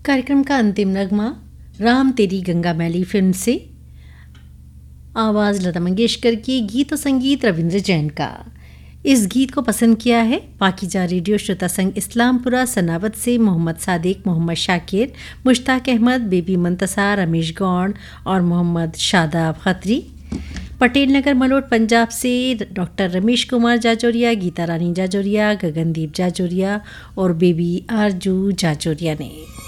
कार्यक्रम का अंतिम नगमा राम तेरी गंगा मैली फिल्म से, आवाज़ लता मंगेशकर की, गीत और संगीत रविंद्र जैन का। इस गीत को पसंद किया है पाकीजा रेडियो श्रोता संघ इस्लामपुरा सनावत से मोहम्मद सादिक, मोहम्मद शाकिर, मुश्ताक अहमद, बेबी मुंतसा, रमेश गौड़ और मोहम्मद शादाब खत्री। पटेल नगर मलोट पंजाब से डॉक्टर रमेश कुमार जाजोरिया, गीता रानी जाजोरिया, गगनदीप जाजोरिया और बेबी आरजू जाजोरिया ने।